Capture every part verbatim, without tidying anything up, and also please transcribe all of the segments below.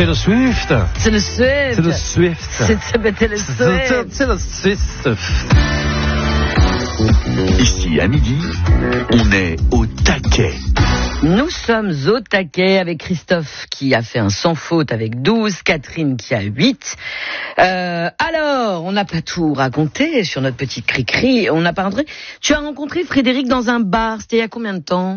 Taylor Swift. C'est le Swift. C'est le Swift. C'est, c'est Taylor Swift. C'est le Swift. Ici, à midi, on est au taquet. Nous sommes au taquet avec Christophe qui a fait un sans faute avec douze, Catherine qui a huit. Euh, alors, on n'a pas tout raconté sur notre petite cri-cri. On n'a pas rentré. Tu as rencontré Frédéric dans un bar. C'était il y a combien de temps?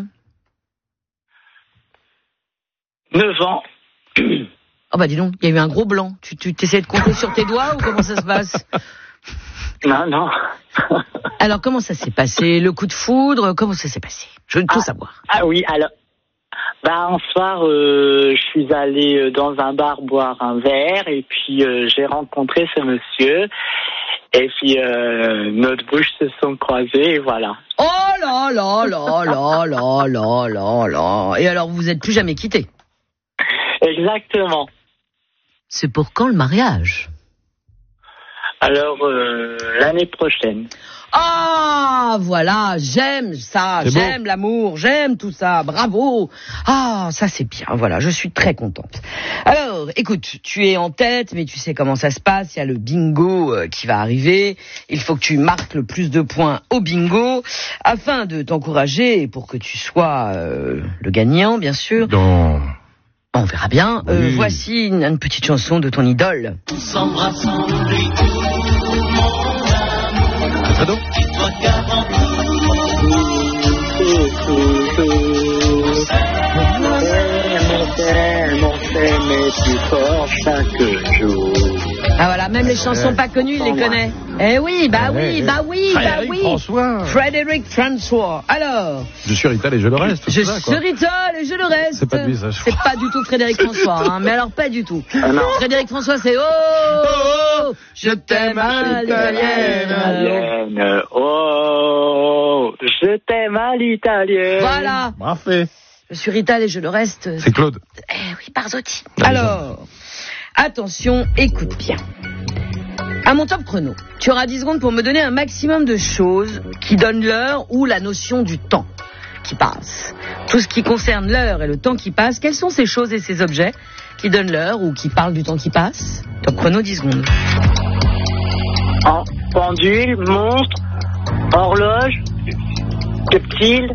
neuf ans. Oh bah dis donc, il y a eu un gros blanc. Tu, tu t'essaies de compter sur tes doigts ou comment ça se passe? Non, non. Alors, comment ça s'est passé? Le coup de foudre, comment ça s'est passé? Je veux tout ah, savoir. Ah oui, alors... Bah, un soir, euh, je suis allé dans un bar boire un verre et puis euh, j'ai rencontré ce monsieur et puis euh, nos bouches se sont croisées et voilà. Oh là là là là là là là là. Et alors, vous êtes plus jamais quittés? Exactement. C'est pour quand le mariage? Alors, euh, l'année prochaine. Ah, voilà, j'aime ça, c'est j'aime beau. l'amour, j'aime tout ça, bravo. Ah, ça c'est bien, voilà, je suis très contente. Alors, écoute, tu es en tête, mais tu sais comment ça se passe, il y a le bingo euh, qui va arriver, il faut que tu marques le plus de points au bingo, afin de t'encourager, et pour que tu sois euh, le gagnant, bien sûr. Non. On verra bien. Euh, Oui. Voici une, une petite chanson de ton idole. Alfredo. Ah voilà, même les chansons pas connues, il les connaît. Eh oui, bah oui, bah oui, bah Frédéric oui. François. Frédéric François. Alors, Je suis Rital et je le reste. je c'est ça, quoi. suis Rital et je le reste. C'est pas de lui, ça, je C'est crois. pas du tout Frédéric François, hein, mais alors pas du tout. Ah non. Frédéric François, c'est oh, oh, je t'aime à l'italienne. Italienne. Oh, je t'aime à l'italienne. Voilà, Parfait. je suis Rital et je le reste. C'est Claude. Eh oui, Barzotti. Ah, Alors, attention, écoute bien. À mon top chrono, tu auras dix secondes pour me donner un maximum de choses qui donnent l'heure ou la notion du temps qui passe. Tout ce qui concerne l'heure et le temps qui passe, quelles sont ces choses et ces objets qui donnent l'heure ou qui parlent du temps qui passe? Top chrono, dix secondes. En pendule, montre, horloge, reptile.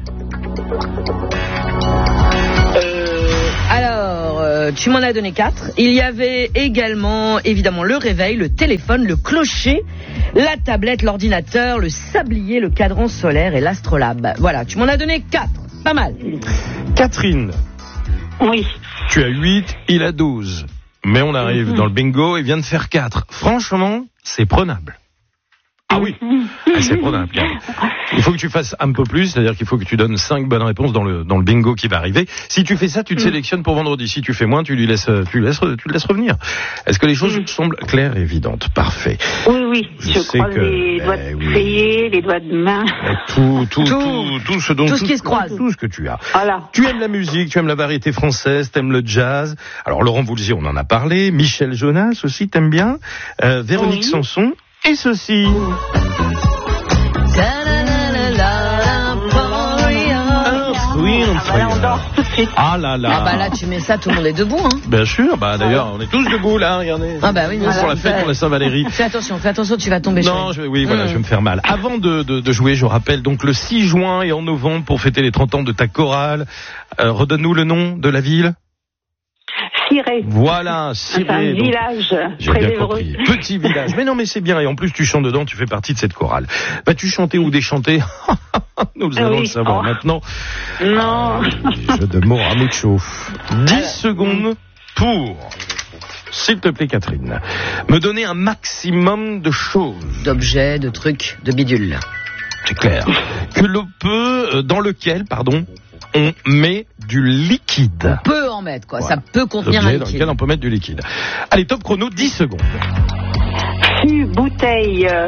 Euh, Alors, euh, tu m'en as donné quatre. Il y avait également, évidemment, le réveil, le téléphone, le clocher, la tablette, l'ordinateur, le sablier, le cadran solaire et l'astrolabe. Voilà, tu m'en as donné quatre. Pas mal. Catherine. oui. Tu as huit, il a douze. Mais on arrive dans le bingo, il vient de faire quatre. Franchement, c'est prenable. Ah oui, ah, c'est prenable. Il faut que tu fasses un peu plus, c'est-à-dire qu'il faut que tu donnes cinq bonnes réponses dans le dans le bingo qui va arriver. Si tu fais ça, tu te sélectionnes pour vendredi. Si tu fais moins, tu lui laisses tu laisses tu le laisses revenir. Est-ce que les choses Mm. semblent claires et évidentes? Parfait. Oui, oui. Je Je, sais croise que- les doigts eh de oui. pied, les doigts de main. Tout tout Tout. tout tout ce dont Tout ce qui se croise. tout ce que tu as. Voilà. Tu aimes la musique, tu aimes la variété française, t'aimes le jazz. Alors Laurent Voulzy, on en a parlé. Michel Jonas aussi, t'aimes bien. Euh, Véronique Oui. Sanson et ceci. Oui, on Voilà, on danse tout de suite. Ah là là. Ah bah là, tu mets ça, tout le monde est debout, hein. Bien sûr, bah d'ailleurs, on est tous debout là, regardez. Ah bah oui, Pour voilà. la fête, pour la Saint-Valérie. Fais attention, fais attention, tu vas tomber. Non, chérie. je, oui, voilà, Mmh. je vais me faire mal. Avant de, de, de jouer, je rappelle donc le six juin et en novembre pour fêter les trente ans de ta chorale. Euh, redonne-nous le nom de la ville. Ciré. Voilà, C'est un Ciré. donc- village J'ai très bien heureux. compris. Petit village. Mais non, mais c'est bien. Et en plus, tu chantes dedans, tu fais partie de cette chorale. Vas-tu chanter ou déchanter? Nous allons Oui. le savoir Oh. maintenant. Non. Ah, jeu de mots à mucho. dix secondes pour, s'il te plaît, Catherine, me donner un maximum de choses. D'objets, de trucs, de bidules. C'est clair. Que l'on peut, euh, dans lequel, pardon, on met du liquide. Peut en mettre, quoi. Voilà. Ça peut contenir un L'objet dans liquide. lequel on peut mettre du liquide. Allez, top chrono, dix secondes. Fût, bouteille, euh,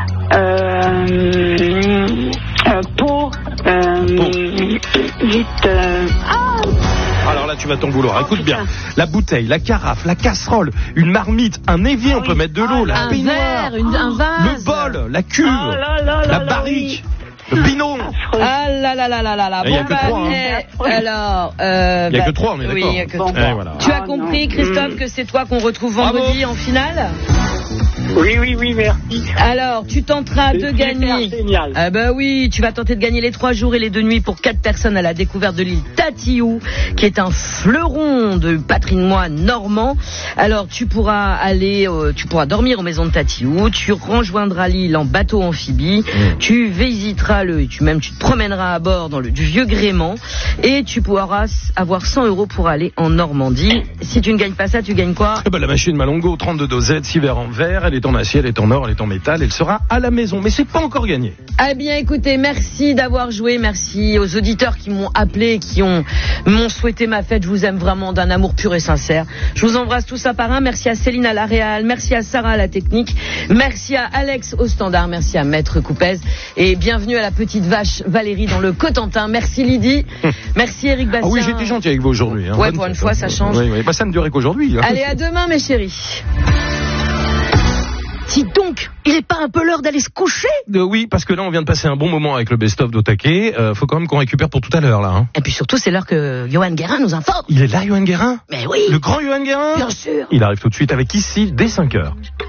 euh, euh, pot, euh, Pot. vite, euh, ah, Alors là, tu vas t'en vouloir. Oh, Écoute bien. putain. La bouteille, la carafe, la casserole, une marmite, un évier, on oui. peut mettre de l'eau, la Un baignoire, verre, une, un vase. le bol, la cuve, oh là là là la là, barrique. oui. Le binôme. Ah là là là là là là. Il y a Bon, que bah, trois, hein. eh, alors, euh, Il y a bah, que trois, on est oui, d'accord. il y a que Bon. trois. Eh, voilà. Tu as Ah, compris, non. Christophe, Mm. que c'est toi qu'on retrouve Bravo. vendredi en finale? Oui, oui, oui, merci. Alors, tu tenteras C'est de super gagner. génial. Ah bah oui, tu vas tenter de gagner les trois jours et les deux nuits pour quatre personnes à la découverte de l'île Tatiou, qui est un fleuron de patrimoine normand. Alors, tu pourras aller, euh, tu pourras dormir aux maisons de Tatiou, tu rejoindras l'île en bateau amphibie, Mmh. tu visiteras le, tu même tu te promèneras à bord dans le du vieux gréement et tu pourras avoir cent euros pour aller en Normandie. Si tu ne gagnes pas ça, tu gagnes quoi? Eh ben, la machine Malongo, trente-deux dosettes, six verres en verre, elle est en acier, elle est en or, elle est en métal, elle sera à la maison. Mais c'est pas encore gagné. Eh bien, écoutez, merci d'avoir joué, merci aux auditeurs qui m'ont appelé, qui ont m'ont souhaité ma fête. Je vous aime vraiment d'un amour pur et sincère. Je vous embrasse tous un par un. Merci à Céline à la Réal, merci à Sarah à la technique, merci à Alex au standard, merci à Maître Coupez et bienvenue à la petite vache Valérie dans le Cotentin. Merci Lydie, merci Eric Bastien. Ah oui, j'ai été gentil avec vous aujourd'hui. Hein. Ouais, Bonne pour une fête, fois, hein. ça change. Oui, oui. Bah, ça ne durait qu'aujourd'hui. Hein. Allez, à demain mes chéris. Dis donc, il est pas un peu l'heure d'aller se coucher? Euh, oui, parce que là, on vient de passer un bon moment avec le best-of d'Otake. Euh, faut quand même qu'on récupère pour tout à l'heure, là. Hein. Et puis surtout, c'est l'heure que Johan Guérin nous informe. Il est là, Johan Guérin? Mais oui. Le grand Johan Guérin? Bien sûr. Il arrive tout de suite avec Ici, dès cinq heures.